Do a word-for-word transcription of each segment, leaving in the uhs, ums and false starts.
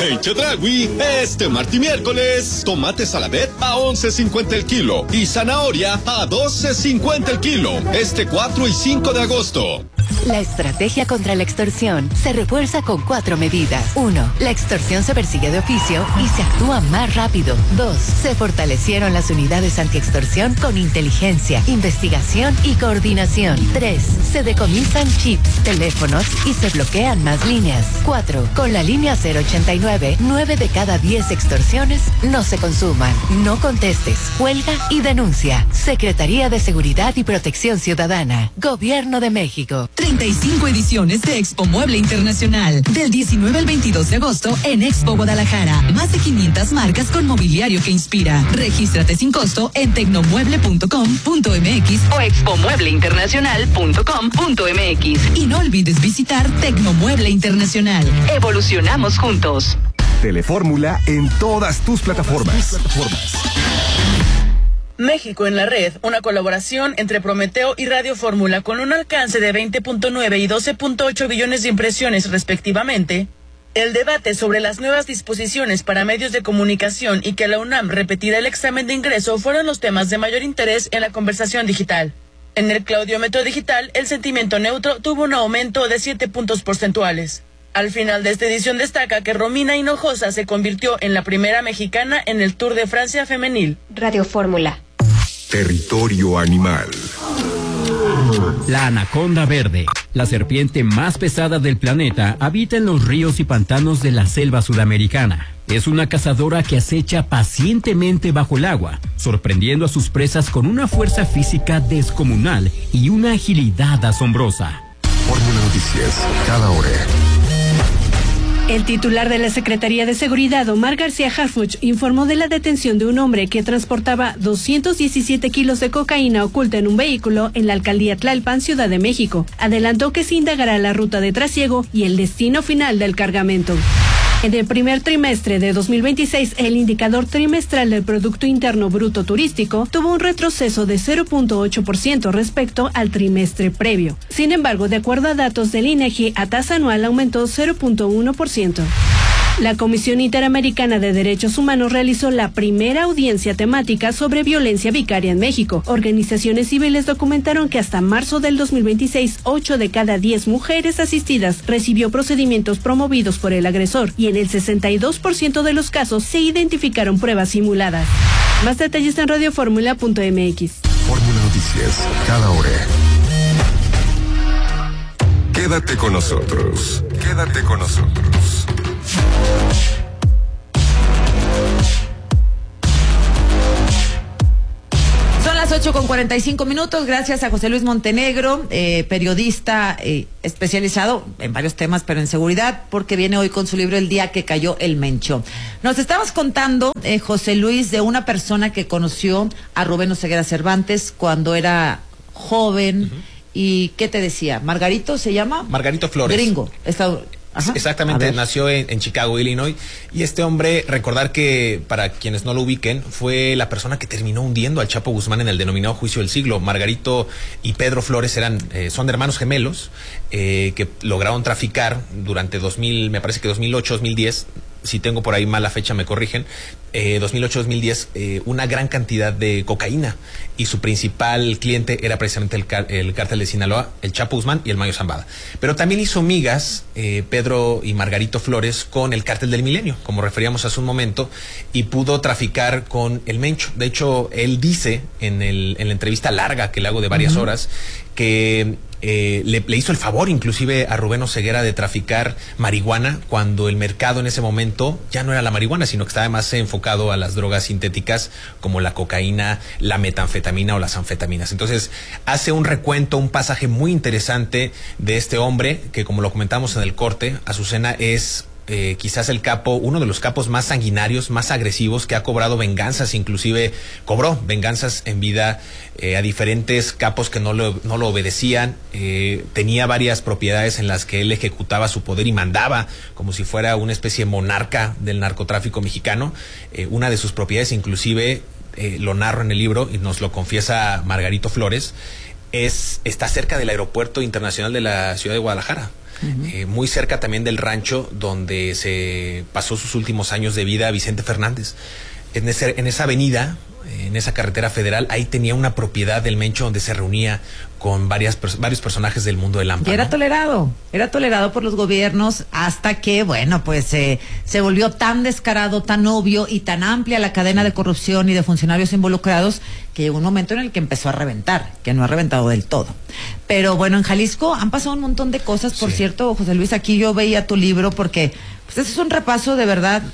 En Chedraui, este martes y miércoles, tomate saladet a once cincuenta el kilo y zanahoria a doce cincuenta el kilo. Este cuatro y cinco de agosto. La estrategia contra la extorsión se refuerza con cuatro medidas. Uno, la extorsión se persigue de oficio y se actúa más rápido. Dos, se fortalecieron las unidades antiextorsión con inteligencia, investigación y coordinación. Tres, se decomisan chips, teléfonos y se bloquean más líneas. Cuatro, con la línea cero ochenta y nueve, nueve de cada diez extorsiones no se consuman. No contestes, cuelga y denuncia. Secretaría de Seguridad y Protección Ciudadana. Gobierno de México. treinta y cinco ediciones de Expo Mueble Internacional. Del diecinueve al veintidós de agosto en Expo Guadalajara. Más de quinientas marcas con mobiliario que inspira. Regístrate sin costo en tecnomueble punto com punto m x o expomuebleinternacional punto com punto m x. Y no olvides visitar Tecnomueble Internacional. Evolucionamos juntos. Telefórmula en todas tus plataformas. Tus plataformas. México en la red, una colaboración entre Prometeo y Radio Fórmula con un alcance de veinte punto nueve y doce punto ocho billones de impresiones respectivamente. El debate sobre las nuevas disposiciones para medios de comunicación y que la UNAM repetirá el examen de ingreso fueron los temas de mayor interés en la conversación digital. En el claudiómetro digital, el sentimiento neutro tuvo un aumento de siete puntos porcentuales. Al final de esta edición destaca que Romina Hinojosa se convirtió en la primera mexicana en el Tour de Francia femenil. Radio Fórmula. Territorio animal. La anaconda verde, la serpiente más pesada del planeta, habita en los ríos y pantanos de la selva sudamericana. Es una cazadora que acecha pacientemente bajo el agua, sorprendiendo a sus presas con una fuerza física descomunal y una agilidad asombrosa. Fórmula Noticias, cada hora. El titular de la Secretaría de Seguridad, Omar García Harfuch, informó de la detención de un hombre que transportaba doscientos diecisiete kilos de cocaína oculta en un vehículo en la alcaldía Tlalpan, Ciudad de México. Adelantó que se indagará la ruta de trasiego y el destino final del cargamento. En el primer trimestre de dos mil veintiséis, el indicador trimestral del Producto Interno Bruto Turístico tuvo un retroceso de cero punto ocho por ciento respecto al trimestre previo. Sin embargo, de acuerdo a datos del INEGI, a tasa anual aumentó cero punto uno por ciento. La Comisión Interamericana de Derechos Humanos realizó la primera audiencia temática sobre violencia vicaria en México. Organizaciones civiles documentaron que hasta marzo del dos mil veintiséis, ocho de cada diez mujeres asistidas recibió procedimientos promovidos por el agresor y en el sesenta y dos por ciento de los casos se identificaron pruebas simuladas. Más detalles en radio fórmula punto m x. Fórmula Noticias, cada hora. Quédate con nosotros. Quédate con nosotros. Son las ocho con cuarenta y cinco minutos. Gracias a José Luis Montenegro, eh, periodista eh, especializado en varios temas, pero en seguridad, porque viene hoy con su libro El día que cayó el Mencho. Nos estabas contando, eh, José Luis, de una persona que conoció a Rubén Oseguera Cervantes cuando era joven. Uh-huh. ¿Y qué te decía? ¿Margarito se llama? Margarito Flores. Gringo. Está... Ajá. Exactamente, nació en, en Chicago, Illinois, y este hombre, recordar que, para quienes no lo ubiquen, fue la persona que terminó hundiendo al Chapo Guzmán en el denominado juicio del siglo. Margarito y Pedro Flores eran, eh, son hermanos gemelos, eh, que lograron traficar durante dos mil, me parece que dos mil ocho, dos mil diez, si tengo por ahí mala fecha me corrigen, eh, dos mil ocho, dos mil diez, eh, una gran cantidad de cocaína, y su principal cliente era precisamente el, car el cártel de Sinaloa, el Chapo Guzmán y el Mayo Zambada. Pero también hizo migas, eh, Pedro y Margarito Flores, con el cártel del Milenio, como referíamos hace un momento, y pudo traficar con el Mencho. De hecho, él dice en, el, en la entrevista larga que le hago de varias uh-huh. horas, que eh, le, le hizo el favor inclusive a Rubén Oseguera de traficar marihuana cuando el mercado en ese momento ya no era la marihuana, sino que estaba más enfocado a las drogas sintéticas como la cocaína, la metanfetamina o las anfetaminas. Entonces hace un recuento, un pasaje muy interesante de este hombre que, como lo comentamos en el corte, Azucena, es Eh, quizás el capo, uno de los capos más sanguinarios, más agresivos, que ha cobrado venganzas, inclusive cobró venganzas en vida eh, a diferentes capos que no lo, no lo obedecían. Eh, tenía varias propiedades en las que él ejecutaba su poder y mandaba como si fuera una especie de monarca del narcotráfico mexicano. Eh, una de sus propiedades, inclusive, eh, lo narro en el libro y nos lo confiesa Margarito Flores, es, está cerca del Aeropuerto Internacional de la Ciudad de Guadalajara. uh-huh. eh, muy cerca también del rancho donde se pasó sus últimos años de vida Vicente Fernández. En, ese, en esa avenida, en esa carretera federal, ahí tenía una propiedad del Mencho donde se reunía con varias, varios personajes del mundo del AMPA. Y era ¿no? tolerado, era tolerado por los gobiernos hasta que, bueno, pues eh, se volvió tan descarado, tan obvio y tan amplia la cadena de corrupción y de funcionarios involucrados que llegó un momento en el que empezó a reventar, que no ha reventado del todo. Pero bueno, en Jalisco han pasado un montón de cosas, por sí. cierto, José Luis, aquí yo veía tu libro porque pues ese es un repaso de verdad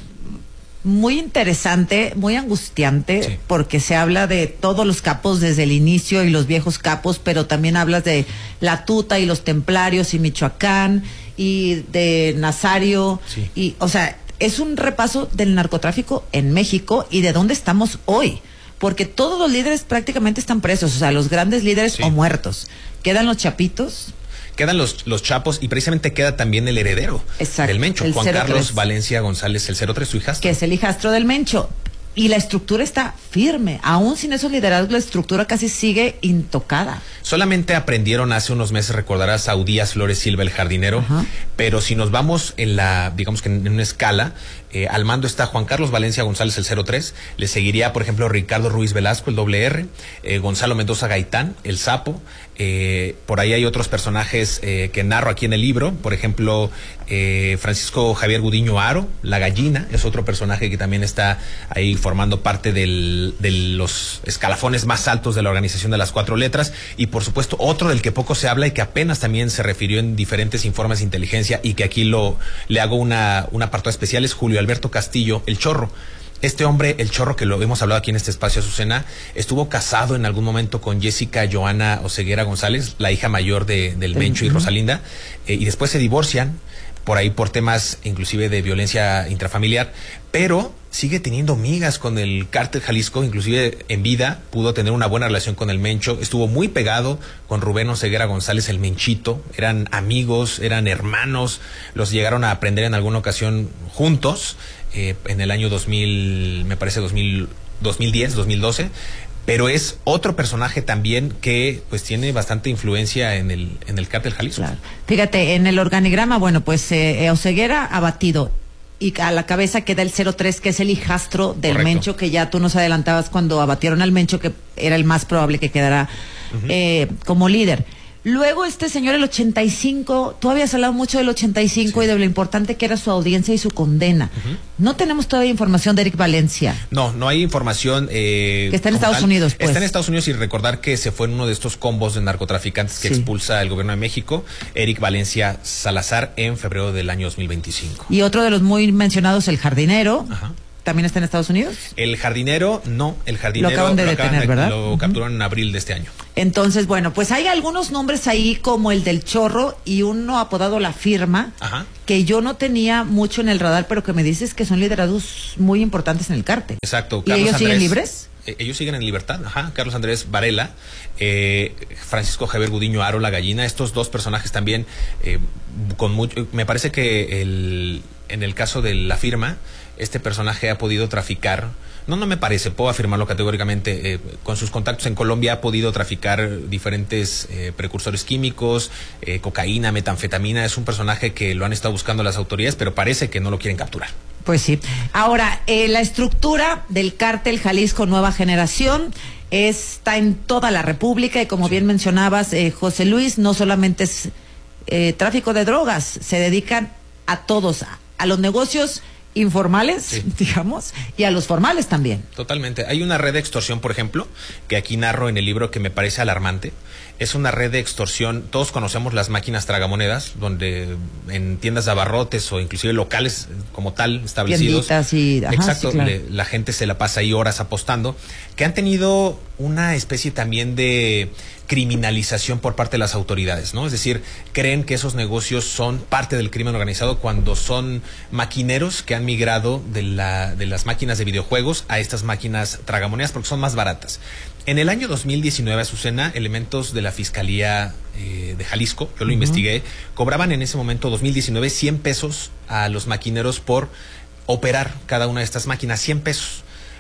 muy interesante, muy angustiante, sí. porque se habla de todos los capos desde el inicio y los viejos capos, pero también hablas de la Tuta y los templarios y Michoacán y de Nazario, sí. y o sea, es un repaso del narcotráfico en México y de dónde estamos hoy, porque todos los líderes prácticamente están presos, o sea, los grandes líderes sí. o muertos. Quedan los chapitos. Quedan los, los chapos y precisamente queda también el heredero Exacto, del Mencho, Juan Carlos Valencia González, el cero tres, su hijastro. Que es el hijastro del Mencho. Y la estructura está firme. Aún sin esos liderazgos, la estructura casi sigue intocada. Solamente aprendieron hace unos meses, recordarás, a Udías Flores Silva, el jardinero. Ajá. Pero si nos vamos en la, digamos que en una escala, eh, al mando está Juan Carlos Valencia González, el cero tres. Le seguiría, por ejemplo, Ricardo Ruiz Velasco, el doble R. Eh, Gonzalo Mendoza Gaitán, el Sapo. Eh, por ahí hay otros personajes eh, que narro aquí en el libro. Por ejemplo, eh, Francisco Javier Gudiño Aro, la gallina, es otro personaje que también está ahí formando parte del, de los escalafones más altos de la organización de las cuatro letras. Y por supuesto otro del que poco se habla y que apenas también se refirió en diferentes informes de inteligencia y que aquí lo le hago una, un apartado especial, es Julio Alberto Castillo, el Chorro. Este hombre, el Chorro, que lo hemos hablado aquí en este espacio, Azucena, estuvo casado en algún momento con Jessica Joana Oseguera González, la hija mayor de, del Mencho y Rosalinda, eh, y después se divorcian, por ahí por temas inclusive de violencia intrafamiliar, pero sigue teniendo migas con el cártel Jalisco, inclusive en vida pudo tener una buena relación con el Mencho, estuvo muy pegado con Rubén Oseguera González, el Menchito, eran amigos, eran hermanos, los llegaron a aprender en alguna ocasión juntos, eh, en el año dos mil, me parece dos mil, dos mil diez, dos mil doce, pero es otro personaje también que pues tiene bastante influencia en el, en el cártel Jalisco. Claro. Fíjate, en el organigrama, bueno, pues eh, Oseguera abatido, y a la cabeza queda el cero tres, que es el hijastro del Correcto. Mencho, que ya tú nos adelantabas cuando abatieron al Mencho, que era el más probable que quedara uh-huh. eh, como líder. Luego este señor, el ochenta y cinco, tú habías hablado mucho del ochenta y cinco sí. y de lo importante que era su audiencia y su condena. Uh-huh. No tenemos todavía información de Eric Valencia. No, no hay información. Eh, que está en Estados tal. Unidos, pues. Está en Estados Unidos y recordar que se fue en uno de estos combos de narcotraficantes que sí. expulsa el gobierno de México, Eric Valencia Salazar, en febrero del año dos mil veinticinco. Y otro de los muy mencionados, el jardinero. Ajá. ¿También está en Estados Unidos? El jardinero, no, el jardinero lo acaban de lo detener, acaban de, ¿verdad? Lo uh-huh. capturaron en abril de este año. Entonces, bueno, pues hay algunos nombres ahí como el del Chorro y uno apodado La Firma, Ajá. que yo no tenía mucho en el radar, pero que me dices que son liderados muy importantes en el cártel. Exacto. ¿Y Carlos ellos Andrés, siguen libres? Eh, ellos siguen en libertad, ajá. Carlos Andrés Varela, eh, Francisco Javier Gudiño Aro, la gallina, estos dos personajes también, eh, con mucho, me parece que el, en el caso de La Firma, este personaje ha podido traficar, no, no me parece, puedo afirmarlo categóricamente, eh, con sus contactos en Colombia ha podido traficar diferentes eh, precursores químicos, eh, cocaína, metanfetamina. Es un personaje que lo han estado buscando las autoridades, pero parece que no lo quieren capturar. Pues sí. Ahora, eh, la estructura del cártel Jalisco Nueva Generación está en toda la República y como sí. bien mencionabas, eh, José Luis, no solamente es eh, tráfico de drogas, se dedican a todos, a, a los negocios informales, sí. digamos, y a los formales también. Totalmente. Hay una red de extorsión, por ejemplo, que aquí narro en el libro, que me parece alarmante. Es una red de extorsión, todos conocemos las máquinas tragamonedas, donde en tiendas de abarrotes o inclusive locales como tal establecidos, y, ajá, exacto, sí, claro. le, la gente se la pasa ahí horas apostando, que han tenido una especie también de criminalización por parte de las autoridades, ¿no? Es decir, creen que esos negocios son parte del crimen organizado cuando son maquineros que han migrado de, la, de las máquinas de videojuegos a estas máquinas tragamonedas porque son más baratas. En el año dos mil diecinueve, Azucena, elementos de la Fiscalía eh, de Jalisco, yo lo uh-huh. investigué, cobraban en ese momento, dos mil diecinueve, cien pesos a los maquineros por operar cada una de estas máquinas, cien pesos.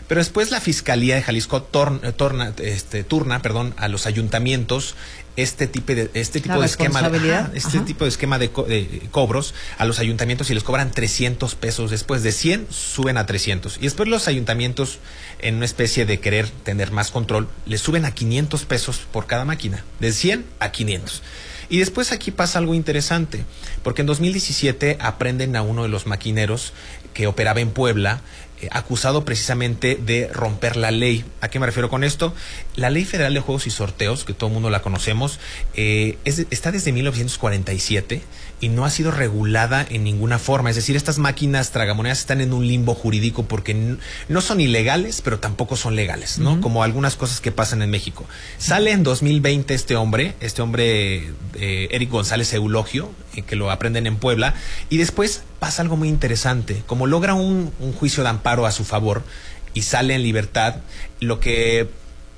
Pero después la Fiscalía de Jalisco torna, torna, este, turna perdón, a los ayuntamientos este tipo de este tipo de esquema de, ajá, este ajá. tipo de esquema de, co de cobros a los ayuntamientos y les cobran trescientos pesos. Después de cien suben a trescientos y después los ayuntamientos, en una especie de querer tener más control, les suben a quinientos pesos por cada máquina, de cien a quinientos. Y después aquí pasa algo interesante, porque en dos mil diecisiete aprenden a uno de los maquineros que operaba en Puebla, eh, acusado precisamente de romper la ley. ¿A qué me refiero con esto? La Ley Federal de Juegos y Sorteos, que todo el mundo la conocemos, eh, es, está desde mil novecientos cuarenta y siete y no ha sido regulada en ninguna forma. Es decir, estas máquinas tragamonedas están en un limbo jurídico porque no, no son ilegales, pero tampoco son legales, ¿no? Uh-huh. Como algunas cosas que pasan en México. Sale en dos mil veinte este hombre, este hombre, eh, Eric González Eulogio, eh, que lo aprenden en Puebla, y después pasa algo muy interesante. Como logra un, un juicio de amparo a su favor y sale en libertad, lo que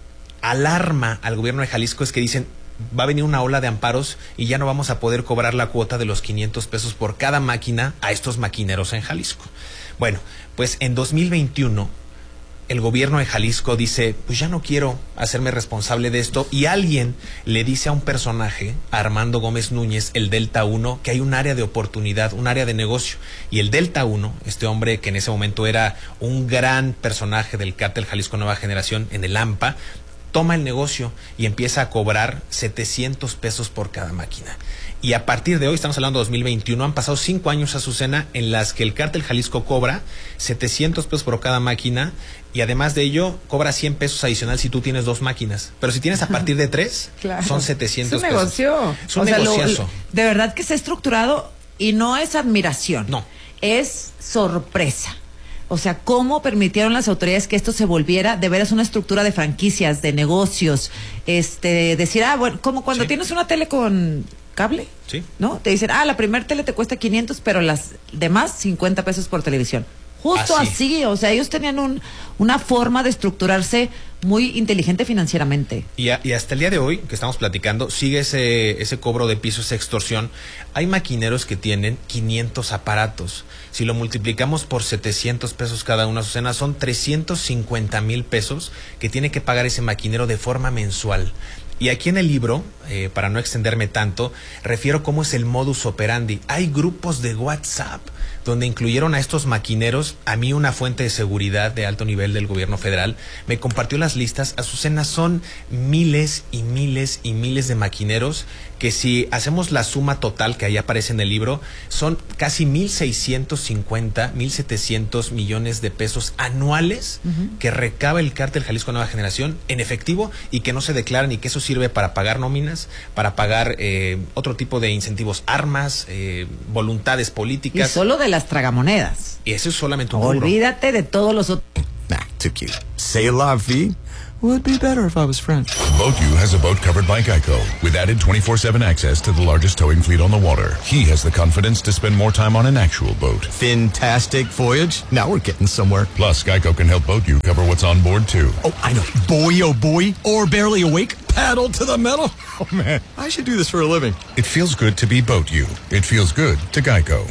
alarma al gobierno de Jalisco es que dicen, va a venir una ola de amparos y ya no vamos a poder cobrar la cuota de los quinientos pesos por cada máquina a estos maquineros en Jalisco. Bueno, pues en dos mil veintiuno el gobierno de Jalisco dice, pues ya no quiero hacerme responsable de esto, y alguien le dice a un personaje, a Armando Gómez Núñez, el Delta uno, que hay un área de oportunidad, un área de negocio, y el Delta uno, este hombre que en ese momento era un gran personaje del cártel Jalisco Nueva Generación en el AMPA, toma el negocio y empieza a cobrar setecientos pesos por cada máquina. Y a partir de hoy, estamos hablando de dos mil veintiuno, han pasado cinco años, Azucena, en las que el cártel Jalisco cobra setecientos pesos por cada máquina, y además de ello cobra cien pesos adicional si tú tienes dos máquinas. Pero si tienes a partir de tres, claro, son setecientos pesos. Es un negocio. Es un o negociazo. Sea, lo, de verdad que está estructurado y no es admiración. No. Es sorpresa. O sea, ¿cómo permitieron las autoridades que esto se volviera de veras una estructura de franquicias, de negocios? Este, decir, ah, bueno, como cuando sí. tienes una tele con cable, sí. ¿no? Te dicen, ah, la primer tele te cuesta quinientos, pero las demás cincuenta pesos por televisión. Justo así, así o sea, ellos tenían un, una forma de estructurarse muy inteligente financieramente. Y, a, y hasta el día de hoy, que estamos platicando, sigue ese, ese cobro de piso, esa extorsión. Hay maquineros que tienen quinientos aparatos. Si lo multiplicamos por setecientos pesos cada una, Azucena, son trescientos cincuenta mil pesos que tiene que pagar ese maquinero de forma mensual. Y aquí en el libro, eh, para no extenderme tanto, refiero cómo es el modus operandi. Hay grupos de WhatsApp donde incluyeron a estos maquineros. A mí una fuente de seguridad de alto nivel del gobierno federal me compartió las listas. Azucena, son miles y miles y miles de maquineros que, si hacemos la suma total que ahí aparece en el libro, son casi mil seiscientos cincuenta, mil setecientos millones de pesos anuales uh-huh. que recaba el cártel Jalisco Nueva Generación en efectivo y que no se declaran, y que eso sirve para pagar nóminas, para pagar eh, otro tipo de incentivos, armas, eh, voluntades políticas. Y solo de las tragamonedas. Y eso es solamente un Olvídate rubro. de todos los otros. Nah, too cute. Say la vie. Would be better if I was French. BoatU has a boat covered by Geico with added twenty-four seven access to the largest towing fleet on the water. He has the confidence to spend more time on an actual boat. Fantastic voyage. Now we're getting somewhere. Plus, Geico can help BoatU cover what's on board too. Oh, I know. Boy, oh boy, or barely awake, paddle to the metal. Oh man, I should do this for a living. It feels good to be BoatU. It feels good to Geico.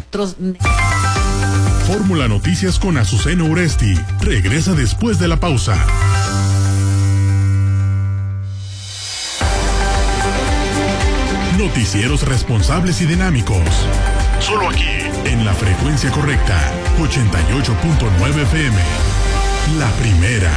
Fórmula Noticias con Azucena Uresti regresa después de la pausa. Noticieros responsables y dinámicos. Solo aquí, en la frecuencia correcta, ochenta y ocho punto nueve F M. La primera.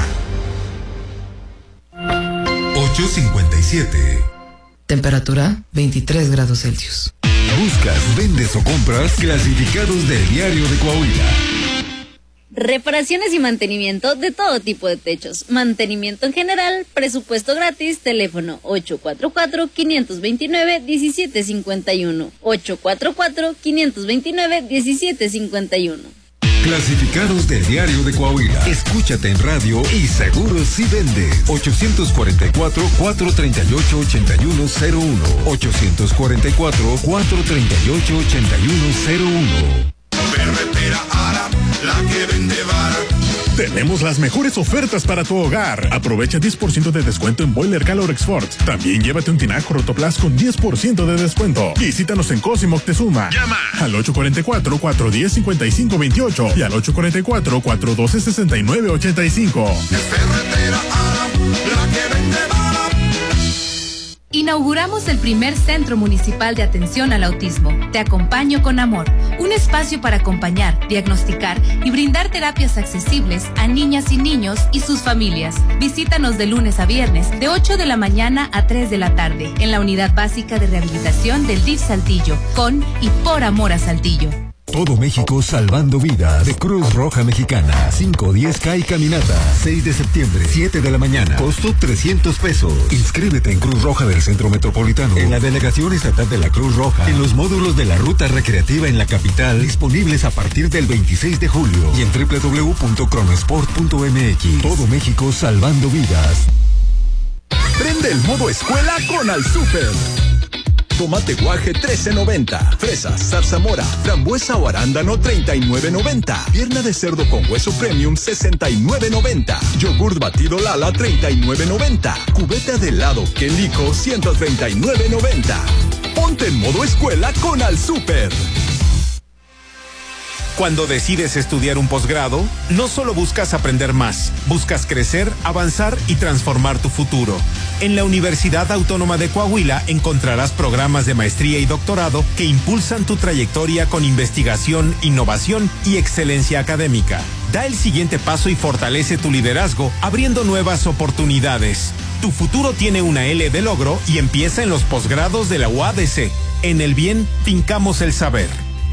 ocho cincuenta y siete. Temperatura veintitrés grados Celsius. Buscas, vendes o compras clasificados del Diario de Coahuila. Reparaciones y mantenimiento de todo tipo de techos. Mantenimiento en general, presupuesto gratis, teléfono ocho cuatro cuatro, cinco dos nueve, uno siete cinco uno. ocho cuatro cuatro, cinco dos nueve, uno siete cinco uno. Clasificados del Diario de Coahuila. Escúchate en radio y seguro si vende. ocho cuatro cuatro, cuatro tres ocho, ocho uno cero uno. ocho cuatro cuatro, cuatro tres ocho, ocho uno cero uno. Ferretera Ara, la que vende vara, Tenemos las mejores ofertas para tu hogar. Aprovecha diez por ciento de descuento en Boiler Calor Export. También llévate un tinaco Rotoplas con diez por ciento de descuento. Visítanos en Cosimo Moctezuma. Llama al ocho cuatro cuatro, cuatro uno cero, cinco cinco dos ocho y al ocho cuatro cuatro, cuatro uno dos, seis nueve ocho cinco. Inauguramos el primer Centro Municipal de Atención al Autismo. Te acompaño con amor. Un espacio para acompañar, diagnosticar y brindar terapias accesibles a niñas y niños y sus familias. Visítanos de lunes a viernes, de ocho de la mañana a tres de la tarde, en la Unidad Básica de Rehabilitación del D I F Saltillo, con y por amor a Saltillo. Todo México salvando vidas de Cruz Roja Mexicana. cinco, diez K y caminata. seis de septiembre, siete de la mañana. Costo trescientos pesos. Inscríbete en Cruz Roja del Centro Metropolitano, en la Delegación Estatal de la Cruz Roja, en los módulos de la Ruta Recreativa en la capital, disponibles a partir del veintiséis de julio y en doble u doble u doble u punto cronosport punto m x. Todo México salvando vidas. Prende el modo escuela con Al Super. Tomate guaje trece noventa, fresas, zarzamora, frambuesa o arándano treinta y nueve noventa, pierna de cerdo con hueso premium sesenta y nueve noventa, yogurt batido Lala treinta y nueve noventa, cubeta de helado Quelico ciento treinta y nueve noventa. Ponte en modo escuela con Al Super. Cuando decides estudiar un posgrado, no solo buscas aprender más, buscas crecer, avanzar y transformar tu futuro. En la Universidad Autónoma de Coahuila encontrarás programas de maestría y doctorado que impulsan tu trayectoria con investigación, innovación y excelencia académica. Da el siguiente paso y fortalece tu liderazgo, abriendo nuevas oportunidades. Tu futuro tiene una L de logro y empieza en los posgrados de la U A D C. En el bien, fincamos el saber.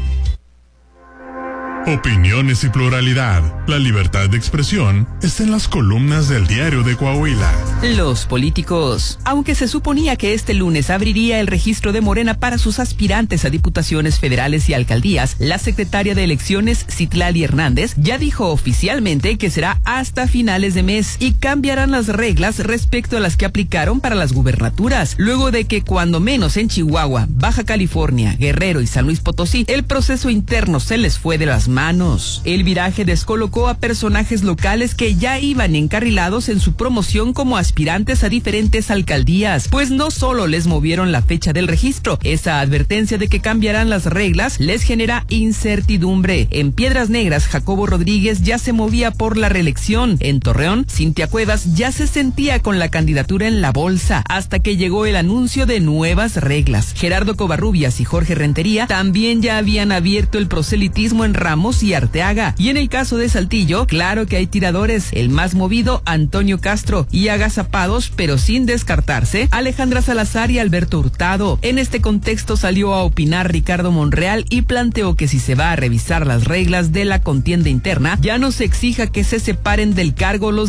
Opiniones y pluralidad. La libertad de expresión está en las columnas del Diario de Coahuila. Los políticos. Aunque se suponía que este lunes abriría el registro de Morena para sus aspirantes a diputaciones federales y alcaldías, la secretaria de Elecciones, Citlali Hernández, ya dijo oficialmente que será hasta finales de mes y cambiarán las reglas respecto a las que aplicaron para las gubernaturas, luego de que cuando menos en Chihuahua, Baja California, Guerrero y San Luis Potosí, el proceso interno se les fue de las manos. El viraje descolocó a personajes locales que ya iban encarrilados en su promoción como aspirantes a diferentes alcaldías, pues no solo les movieron la fecha del registro, esa advertencia de que cambiarán las reglas les genera incertidumbre. En Piedras Negras, Jacobo Rodríguez ya se movía por la reelección. En Torreón, Cintia Cuevas ya se sentía con la candidatura en la bolsa, hasta que llegó el anuncio de nuevas reglas. Gerardo Covarrubias y Jorge Rentería también ya habían abierto el proselitismo en Ramos y Arteaga. Y en el caso de Saltillo, claro que hay tiradores. El más movido, Antonio Castro, y agazapados, pero sin descartarse, Alejandra Salazar y Alberto Hurtado. En este contexto salió a opinar Ricardo Monreal y planteó que si se va a revisar las reglas de la contienda interna, ya no se exija que se separen del cargo los